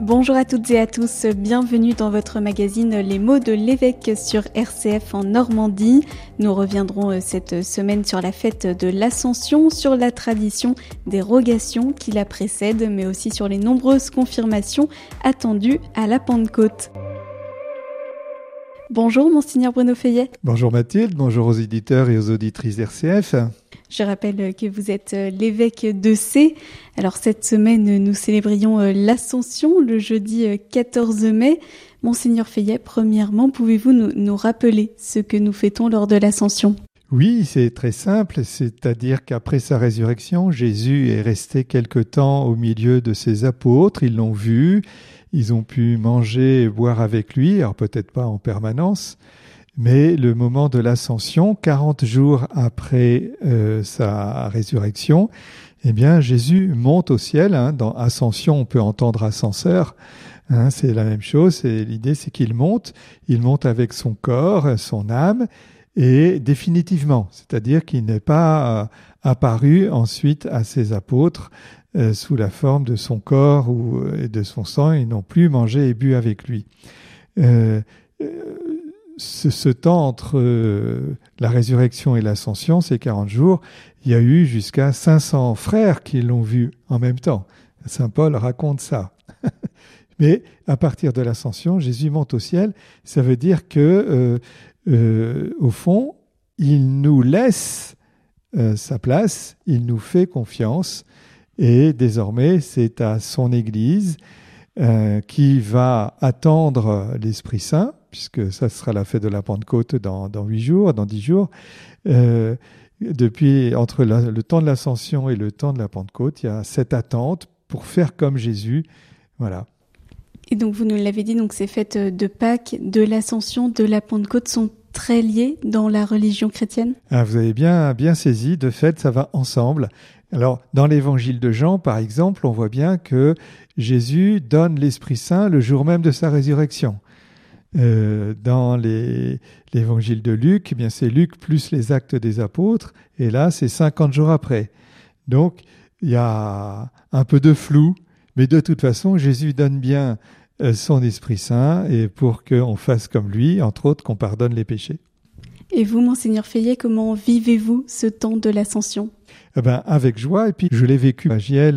Bonjour à toutes et à tous, bienvenue dans votre magazine Les mots de l'évêque sur RCF en Normandie. Nous reviendrons cette semaine sur la fête de l'Ascension, sur la tradition des rogations qui la précèdent, mais aussi sur les nombreuses confirmations attendues à la Pentecôte. Bonjour Monseigneur Bruno Feillet. Bonjour Mathilde, bonjour aux éditeurs et aux auditrices d'RCF. Je rappelle que vous êtes l'évêque de C. Alors cette semaine, nous célébrions l'Ascension le jeudi 14 mai. Monseigneur Feillet, premièrement, pouvez-vous nous rappeler ce que nous fêtons lors de l'Ascension ? Oui, c'est très simple, c'est-à-dire qu'après sa résurrection, Jésus est resté quelque temps au milieu de ses apôtres, ils l'ont vu, ils ont pu manger et boire avec lui, alors peut-être pas en permanence, mais le moment de l'Ascension, 40 jours après sa résurrection, eh bien Jésus monte au ciel. Dans Ascension, on peut entendre ascenseur, c'est la même chose. L'idée, c'est qu'il monte avec son corps, son âme, et définitivement, c'est-à-dire qu'il n'est pas apparu ensuite à ses apôtres sous la forme de son corps ou de son sang. Ils n'ont plus mangé et bu avec lui. Ce temps entre la résurrection et l'ascension, ces 40 jours, il y a eu jusqu'à 500 frères qui l'ont vu en même temps. Saint Paul raconte ça. Mais à partir de l'ascension, Jésus monte au ciel. Ça veut dire que, au fond, il nous laisse sa place, il nous fait confiance. Et désormais, c'est à son Église qui va attendre l'Esprit Saint, puisque ça sera la fête de la Pentecôte dans 8 jours, dans 10 jours. Depuis, entre le temps de l'Ascension et le temps de la Pentecôte, il y a cette attente pour faire comme Jésus. Voilà. Et donc, vous nous l'avez dit, donc ces fêtes de Pâques, de l'Ascension, de la Pentecôte sont très liées dans la religion chrétienne ? Vous avez bien saisi, de fait, ça va ensemble. Alors, dans l'évangile de Jean, par exemple, on voit bien que Jésus donne l'Esprit Saint le jour même de sa résurrection. Dans l'évangile de Luc, eh bien c'est Luc plus les actes des apôtres, et là, c'est 50 jours après. Donc, il y a un peu de flou, mais de toute façon, Jésus donne bien son Esprit Saint, et pour qu'on fasse comme lui, entre autres, qu'on pardonne les péchés. Et vous, Monseigneur Feillet, comment vivez-vous ce temps de l'Ascension ? Avec joie, et puis je l'ai vécu à Giel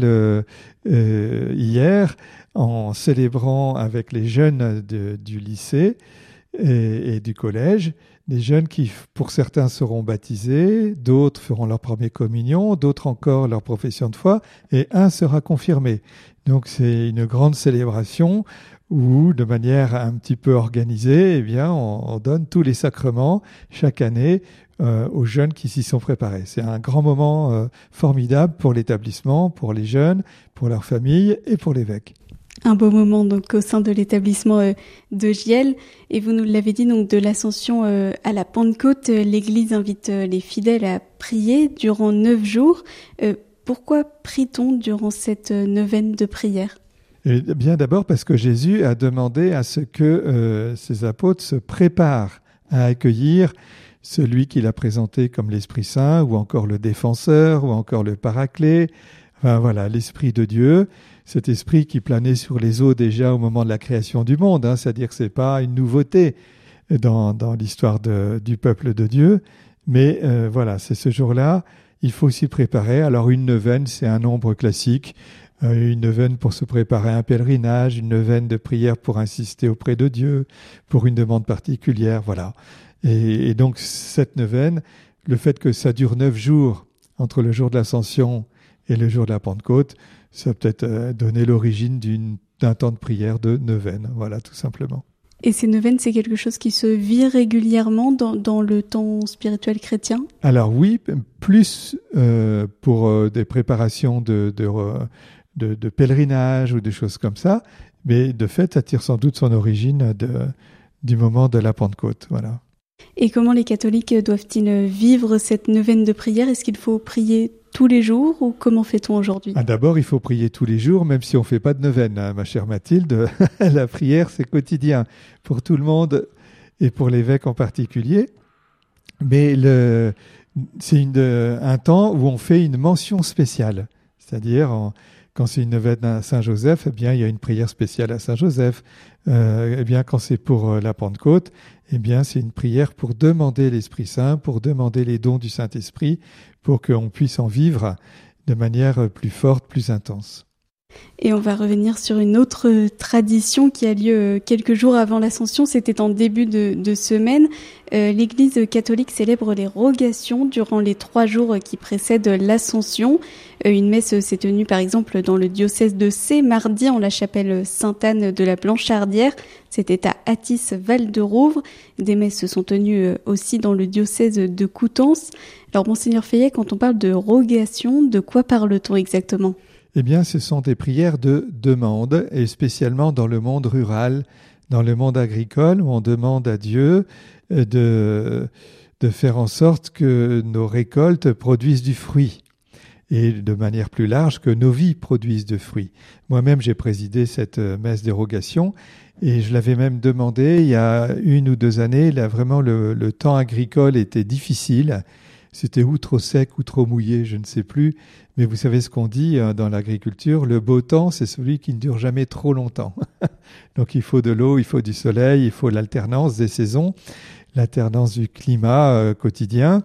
hier, en célébrant avec les jeunes du lycée et du collège, des jeunes qui, pour certains, seront baptisés, d'autres feront leur première communion, d'autres encore leur profession de foi, et un sera confirmé. Donc c'est une grande célébration où, de manière un petit peu organisée, eh bien, on donne tous les sacrements chaque année aux jeunes qui s'y sont préparés. C'est un grand moment formidable pour l'établissement, pour les jeunes, pour leurs familles et pour l'évêque. Un beau moment donc au sein de l'établissement de Giel. Et vous nous l'avez dit, donc de l'Ascension à la Pentecôte, l'Église invite les fidèles à prier durant 9 jours. Pourquoi prie-t-on durant cette neuvaine de prière ? Eh bien, d'abord parce que Jésus a demandé à ce que ses apôtres se préparent à accueillir celui qu'il a présenté comme l'Esprit Saint, ou encore le Défenseur, ou encore le Paraclet. Enfin voilà, l'Esprit de Dieu, cet Esprit qui planait sur les eaux déjà au moment de la création du monde, c'est-à-dire que c'est pas une nouveauté dans l'histoire du peuple de Dieu, mais voilà, c'est ce jour-là, il faut s'y préparer. Alors une neuvaine, c'est un nombre classique, une neuvaine pour se préparer à un pèlerinage, une neuvaine de prière pour insister auprès de Dieu, pour une demande particulière, voilà. Et donc cette neuvaine, le fait que ça dure 9 jours entre le jour de l'Ascension et le jour de la Pentecôte, ça peut être donné l'origine d'un temps de prière de neuvaine, voilà, tout simplement. Et ces neuvaines, c'est quelque chose qui se vit régulièrement dans le temps spirituel chrétien ? Alors oui, plus pour des préparations de pèlerinage ou des choses comme ça, mais de fait, ça tire sans doute son origine du moment de la Pentecôte, voilà. Et comment les catholiques doivent-ils vivre cette neuvaine de prière ? Est-ce qu'il faut prier tous les jours ou comment fait-on aujourd'hui ? D'abord, il faut prier tous les jours, même si on ne fait pas de neuvaine, ma chère Mathilde. La prière, c'est quotidien pour tout le monde et pour l'évêque en particulier. Mais c'est un temps où on fait une mention spéciale. C'est-à-dire, Quand c'est une neuvaine à Saint-Joseph, eh bien, il y a une prière spéciale à Saint-Joseph. Eh bien, quand c'est pour la Pentecôte, eh bien, c'est une prière pour demander l'Esprit Saint, pour demander les dons du Saint-Esprit, pour qu'on puisse en vivre de manière plus forte, plus intense. Et on va revenir sur une autre tradition qui a lieu quelques jours avant l'Ascension, c'était en début de semaine. L'Église catholique célèbre les rogations durant les 3 jours qui précèdent l'Ascension. Une messe s'est tenue par exemple dans le diocèse de C, mardi en la chapelle Sainte-Anne de la Blanchardière, c'était à Athis, Val-de-Rouvre. Des messes se sont tenues aussi dans le diocèse de Coutances. Alors Monseigneur Feillet, quand on parle de rogation, de quoi parle-t-on exactement ? Eh bien, ce sont des prières de demande, et spécialement dans le monde rural, dans le monde agricole, où on demande à Dieu de faire en sorte que nos récoltes produisent du fruit, et de manière plus large, que nos vies produisent du fruit. Moi-même, j'ai présidé cette messe des rogations, et je l'avais même demandé il y a 1 ou 2 années. Là, vraiment, le temps agricole était difficile. C'était ou trop sec ou trop mouillé, je ne sais plus. Mais vous savez ce qu'on dit dans l'agriculture, le beau temps, c'est celui qui ne dure jamais trop longtemps. Donc il faut de l'eau, il faut du soleil, il faut l'alternance des saisons, l'alternance du climat quotidien.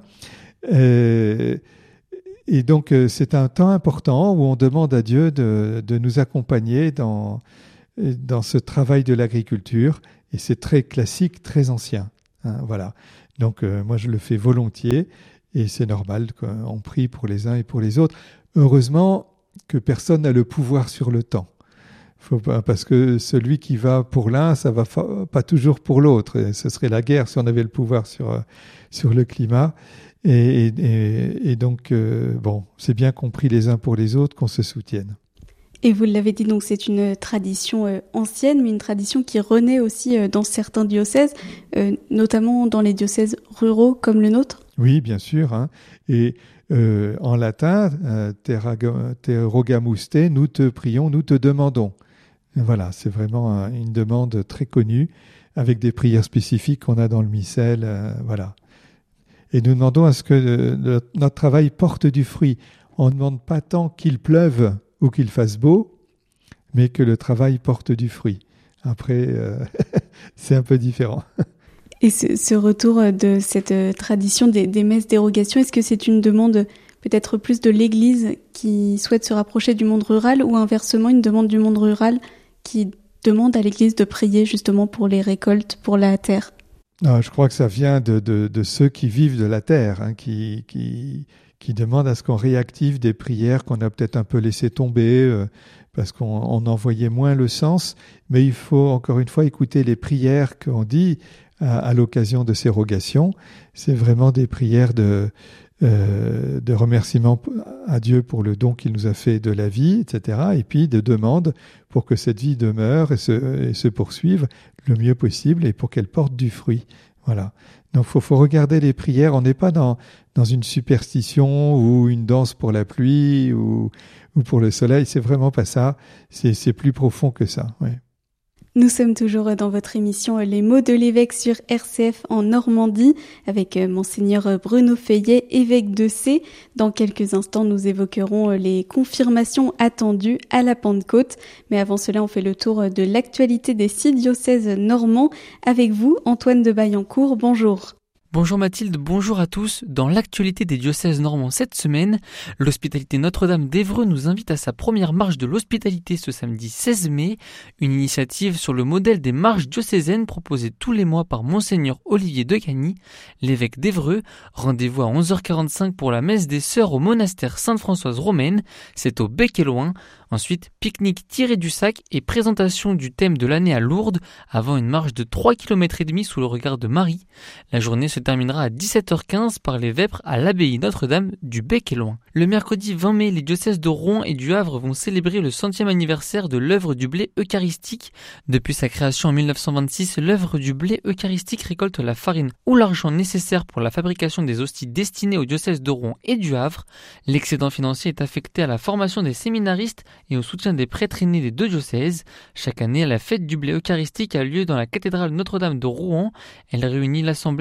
Et donc c'est un temps important où on demande à Dieu de nous accompagner dans ce travail de l'agriculture. Et c'est très classique, très ancien. Voilà. Donc moi je le fais volontiers. Et c'est normal qu'on prie pour les uns et pour les autres. Heureusement que personne n'a le pouvoir sur le temps. Parce que celui qui va pour l'un, ça va pas toujours pour l'autre. Et ce serait la guerre si on avait le pouvoir sur le climat. Et donc, bon, c'est bien qu'on prie les uns pour les autres, qu'on se soutienne. Et vous l'avez dit, donc c'est une tradition ancienne, mais une tradition qui renaît aussi dans certains diocèses, notamment dans les diocèses ruraux comme le nôtre. Oui, bien sûr. Hein. Et en latin, te rogamus te, nous te prions, nous te demandons. Et voilà, c'est vraiment une demande très connue, avec des prières spécifiques qu'on a dans le missel. Voilà. Et nous demandons à ce que notre travail porte du fruit. On ne demande pas tant qu'il pleuve ou qu'il fasse beau, mais que le travail porte du fruit. Après, c'est un peu différent. Et ce retour de cette tradition des messes dérogation, est-ce que c'est une demande peut-être plus de l'Église qui souhaite se rapprocher du monde rural, ou inversement une demande du monde rural qui demande à l'Église de prier justement pour les récoltes, pour la terre ? Non, je crois que ça vient de ceux qui vivent de la terre, hein, qui demandent à ce qu'on réactive des prières qu'on a peut-être un peu laissées tomber, parce qu'on en voyait moins le sens. Mais il faut encore une fois écouter les prières qu'on dit à l'occasion de ces rogations. C'est vraiment des prières de remerciement à Dieu pour le don qu'il nous a fait de la vie, etc. Et puis de demande pour que cette vie demeure et se poursuive le mieux possible et pour qu'elle porte du fruit. Voilà. Donc faut regarder les prières. On n'est pas dans une superstition ou une danse pour la pluie ou pour le soleil. C'est vraiment pas ça. C'est plus profond que ça. Ouais. Nous sommes toujours dans votre émission Les mots de l'évêque sur RCF en Normandie avec Monseigneur Bruno Feillet, évêque de C. Dans quelques instants, nous évoquerons les confirmations attendues à la Pentecôte. Mais avant cela, on fait le tour de l'actualité des 6 diocèses normands. Avec vous, Antoine de Baillancourt, bonjour. Bonjour Mathilde, bonjour à tous. Dans l'actualité des diocèses normands cette semaine, l'Hospitalité Notre-Dame d'Évreux nous invite à sa première marche de l'hospitalité ce samedi 16 mai, une initiative sur le modèle des marches diocésaines proposées tous les mois par Monseigneur Olivier de Cagny, l'évêque d'Évreux. Rendez-vous à 11h45 pour la messe des sœurs au monastère Sainte-Françoise romaine, c'est au Bec-et-Loing. Ensuite, pique-nique tiré du sac et présentation du thème de l'année à Lourdes avant une marche de 3,5 km sous le regard de Marie. La journée se terminera à 17h15 par les vêpres à l'abbaye Notre-Dame du Bec-et-Loing. Le mercredi 20 mai, les diocèses de Rouen et du Havre vont célébrer le 100e anniversaire de l'œuvre du blé eucharistique. Depuis sa création en 1926, l'œuvre du blé eucharistique récolte la farine ou l'argent nécessaire pour la fabrication des hosties destinées aux diocèses de Rouen et du Havre. L'excédent financier est affecté à la formation des séminaristes et au soutien des prêtres aînés des 2 diocèses. Chaque année, la fête du blé eucharistique a lieu dans la cathédrale Notre-Dame de Rouen. Elle réunit l'assemblée des donateurs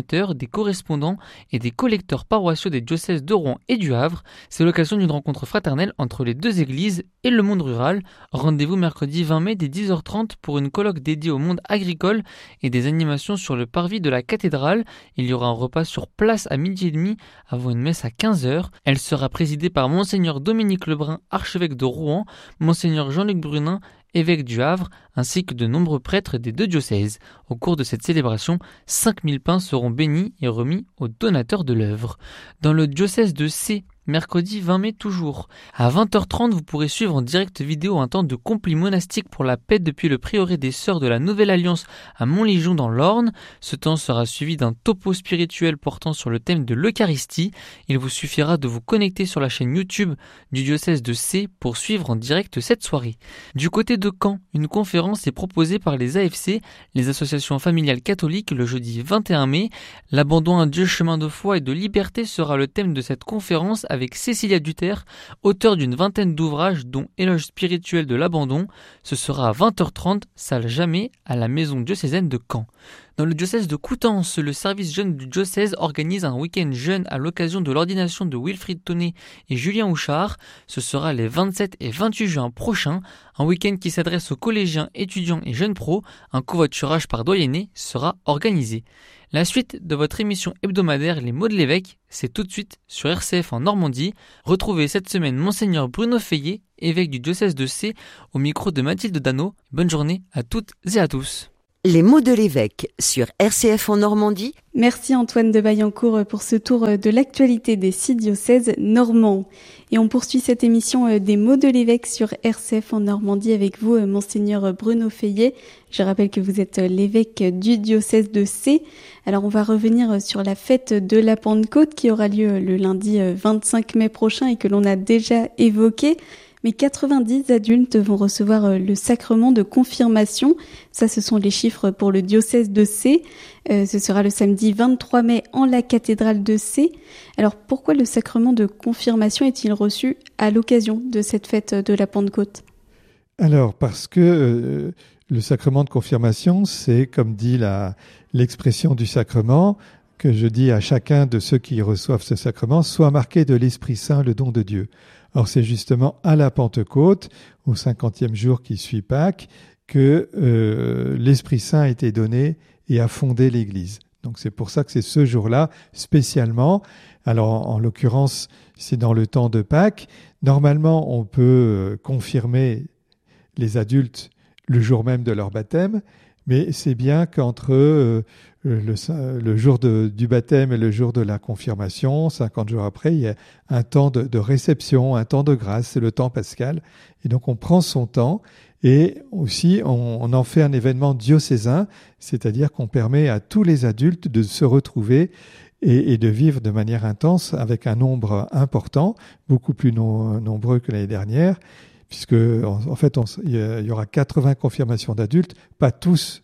donateurs, des correspondants et des collecteurs paroissiaux des diocèses de Rouen et du Havre. C'est l'occasion d'une rencontre fraternelle entre les deux églises et le monde rural. Rendez-vous mercredi 20 mai dès 10h30 pour une colloque dédiée au monde agricole et des animations sur le parvis de la cathédrale. Il y aura un repas sur place à 12h30 avant une messe à 15h. Elle sera présidée par Monseigneur Dominique Lebrun, archevêque de Rouen, Monseigneur Jean-Luc Brunin, évêque du Havre, ainsi que de nombreux prêtres des deux diocèses. Au cours de cette célébration, 5000 pains seront bénis et remis aux donateurs de l'œuvre. Dans le diocèse de C, mercredi 20 mai toujours. À 20h30, vous pourrez suivre en direct vidéo un temps de complis monastique pour la paix depuis le prieuré des Sœurs de la Nouvelle Alliance à Montligeon dans l'Orne. Ce temps sera suivi d'un topo spirituel portant sur le thème de l'Eucharistie. Il vous suffira de vous connecter sur la chaîne YouTube du diocèse de C pour suivre en direct cette soirée. Du côté de Caen, une conférence est proposée par les AFC, les associations familiales catholiques, le jeudi 21 mai. L'abandon à Dieu, chemin de foi et de liberté sera le thème de cette conférence avec Cécilia Duterre, auteure d'une vingtaine d'ouvrages dont Éloge spirituel de l'abandon. Ce sera à 20h30, salle Jamais, à la maison diocésaine de Caen. Dans le diocèse de Coutances, le service jeune du diocèse organise un week-end jeune à l'occasion de l'ordination de Wilfried Tonnet et Julien Houchard. Ce sera les 27 et 28 juin prochains. Un week-end qui s'adresse aux collégiens, étudiants et jeunes pros. Un covoiturage par doyenné sera organisé. La suite de votre émission hebdomadaire Les mots de l'évêque, c'est tout de suite sur RCF en Normandie. Retrouvez cette semaine Monseigneur Bruno Feillet, évêque du diocèse de C, au micro de Mathilde Dano. Bonne journée à toutes et à tous. Les mots de l'évêque sur RCF en Normandie. Merci Antoine de Baillancourt pour ce tour de l'actualité des 6 diocèses normands. Et on poursuit cette émission des mots de l'évêque sur RCF en Normandie avec vous, Monseigneur Bruno Feillet. Je rappelle que vous êtes l'évêque du diocèse de C. Alors on va revenir sur la fête de la Pentecôte qui aura lieu le lundi 25 mai prochain et que l'on a déjà évoqué. Mais 90 adultes vont recevoir le sacrement de confirmation. Ça, ce sont les chiffres pour le diocèse de C. Ce sera le samedi 23 mai en la cathédrale de C. Alors, pourquoi le sacrement de confirmation est-il reçu à l'occasion de cette fête de la Pentecôte ? Alors, parce que le sacrement de confirmation, c'est, comme dit l'expression du sacrement, que je dis à chacun de ceux qui reçoivent ce sacrement, soit marqué de l'Esprit Saint, le don de Dieu. Or, c'est justement à la Pentecôte, au 50e jour qui suit Pâques, que l'Esprit Saint a été donné et a fondé l'Église. Donc c'est pour ça que c'est ce jour-là spécialement. Alors en l'occurrence, c'est dans le temps de Pâques. Normalement, on peut confirmer les adultes le jour même de leur baptême, mais c'est bien qu'entre le jour du baptême et le jour de la confirmation, 50 jours après, il y a un temps de réception, un temps de grâce, c'est le temps pascal. Et donc on prend son temps et aussi on en fait un événement diocésain, c'est-à-dire qu'on permet à tous les adultes de se retrouver et de vivre de manière intense avec un nombre important, beaucoup plus nombreux que l'année dernière, puisque en fait il y aura 80 confirmations d'adultes, pas tous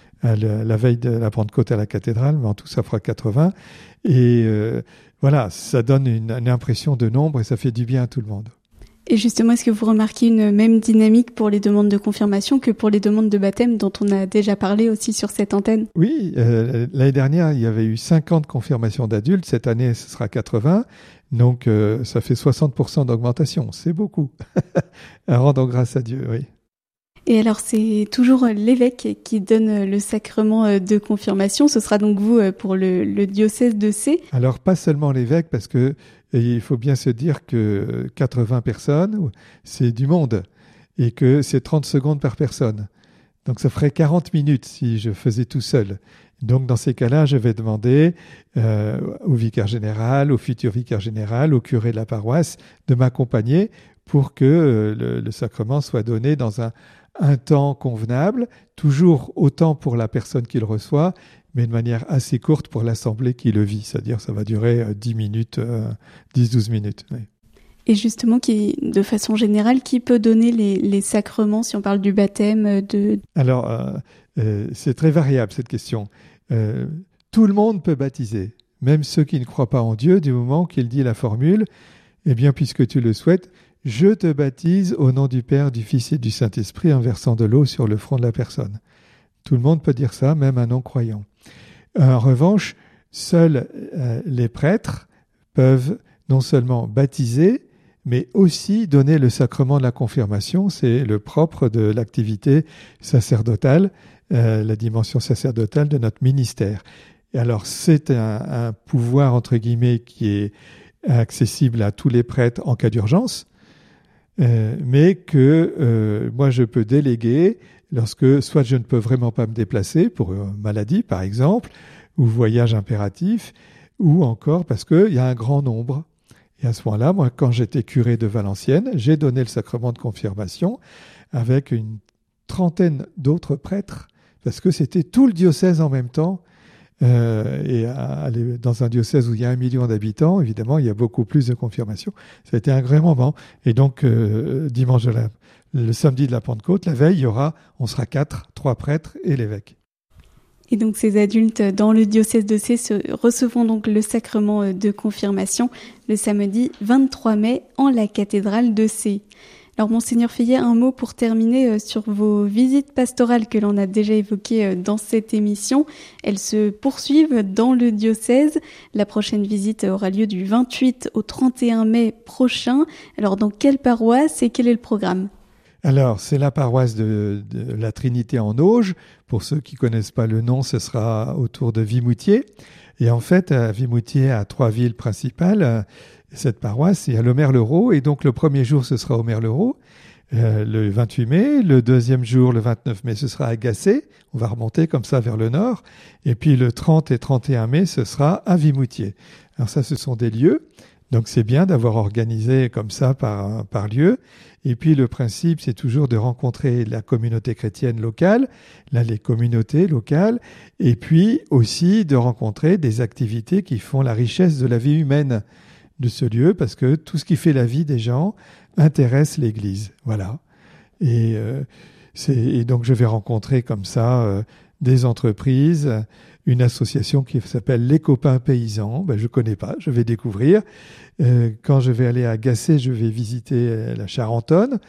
la veille de la Pentecôte à la cathédrale, mais en tout ça fera 80. Et voilà, ça donne une impression de nombre et ça fait du bien à tout le monde. Et justement, est-ce que vous remarquez une même dynamique pour les demandes de confirmation que pour les demandes de baptême dont on a déjà parlé aussi sur cette antenne ? Oui, l'année dernière, il y avait eu 50 confirmations d'adultes. Cette année, ce sera 80. Donc, ça fait 60% d'augmentation. C'est beaucoup. Rendons grâce à Dieu, oui. Et alors, c'est toujours l'évêque qui donne le sacrement de confirmation. Ce sera donc vous pour le diocèse de C. Alors, pas seulement l'évêque, parce que il faut bien se dire que 80 personnes, c'est du monde, et que c'est 30 secondes par personne. Donc, ça ferait 40 minutes si je faisais tout seul. Donc, dans ces cas-là, je vais demander au vicaire général, au futur vicaire général, au curé de la paroisse, de m'accompagner pour que le sacrement soit donné dans un temps convenable, toujours autant pour la personne qui le reçoit, mais de manière assez courte pour l'assemblée qui le vit. C'est-à-dire ça va durer 10 minutes, 10-12 minutes. Oui. Et justement, de façon générale, qui peut donner les sacrements, si on parle du baptême Alors, c'est très variable cette question. Tout le monde peut baptiser, même ceux qui ne croient pas en Dieu, du moment qu'il dit la formule « Eh bien, puisque tu le souhaites, je te baptise au nom du Père, du Fils et du Saint-Esprit en versant de l'eau sur le front de la personne. » Tout le monde peut dire ça, même un non-croyant. En revanche, seuls les prêtres peuvent non seulement baptiser, mais aussi donner le sacrement de la confirmation. C'est le propre de l'activité sacerdotale, la dimension sacerdotale de notre ministère. Et alors, c'est un pouvoir, entre guillemets, qui est accessible à tous les prêtres en cas d'urgence, mais que moi, je peux déléguer lorsque soit je ne peux vraiment pas me déplacer pour maladie, par exemple, ou voyage impératif, ou encore parce qu'il y a un grand nombre. Et à ce moment-là, moi, quand j'étais curé de Valenciennes, j'ai donné le sacrement de confirmation avec une trentaine d'autres prêtres, parce que c'était tout le diocèse en même temps. Dans un diocèse où il y a 1 million d'habitants, évidemment, il y a beaucoup plus de confirmations. Ça a été un grand moment. Et donc, dimanche, le samedi de la Pentecôte, la veille, on sera 3 prêtres et l'évêque. Et donc ces adultes dans le diocèse de Sées recevront donc le sacrement de confirmation le samedi 23 mai en la cathédrale de Sées. Alors Monseigneur Fayet, un mot pour terminer sur vos visites pastorales que l'on a déjà évoquées dans cette émission. Elles se poursuivent dans le diocèse. La prochaine visite aura lieu du 28 au 31 mai prochain. Alors dans quelle paroisse et quel est le programme ? Alors, c'est la paroisse de la Trinité en Auge. Pour ceux qui connaissent pas le nom, ce sera autour de Vimoutiers. Et en fait, à Vimoutiers, à 3 villes principales, cette paroisse, il y a Omer-le-Roux. Et donc, le premier jour, ce sera Omer-le-Roux, le 28 mai. Le deuxième jour, le 29 mai, ce sera à Gacé. On va remonter comme ça vers le nord. Et puis, le 30 et 31 mai, ce sera à Vimoutiers. Alors ça, ce sont des lieux. Donc c'est bien d'avoir organisé comme ça par lieu. Et puis le principe, c'est toujours de rencontrer la communauté chrétienne locale, là les communautés locales, et puis aussi de rencontrer des activités qui font la richesse de la vie humaine de ce lieu, parce que tout ce qui fait la vie des gens intéresse l'Église. Voilà. Et donc je vais rencontrer comme ça des entreprises, une association qui s'appelle Les Copains Paysans. Je ne connais pas, je vais découvrir. Quand je vais aller à Gacé, je vais visiter la Charentonne,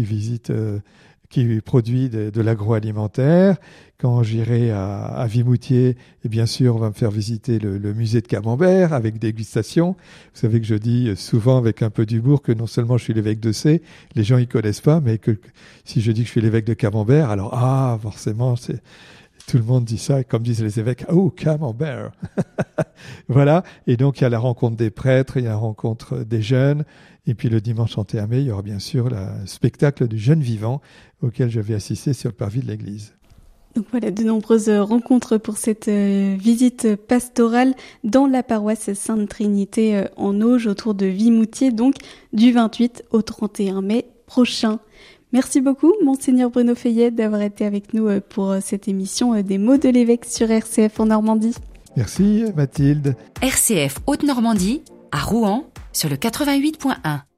qui produit de l'agroalimentaire. Quand j'irai à Vimoutiers, et bien sûr, on va me faire visiter le musée de Camembert avec dégustation. Vous savez que je dis souvent avec un peu d'humour que non seulement je suis l'évêque de Sées, les gens y connaissent pas, mais que si je dis que je suis l'évêque de Camembert, alors forcément, tout le monde dit ça, comme disent les évêques, « Oh, Camembert !» Voilà, et donc il y a la rencontre des prêtres, il y a la rencontre des jeunes, et puis le dimanche 31 mai, il y aura bien sûr le spectacle du jeune vivant auquel je vais assister sur le parvis de l'église. Donc voilà, de nombreuses rencontres pour cette visite pastorale dans la paroisse Sainte-Trinité en Auge, autour de Vimoutiers, donc du 28 au 31 mai prochain. Merci beaucoup, Monseigneur Bruno Fayet, d'avoir été avec nous pour cette émission des mots de l'évêque sur RCF en Normandie. Merci, Mathilde. RCF Haute-Normandie, à Rouen, sur le 88.1.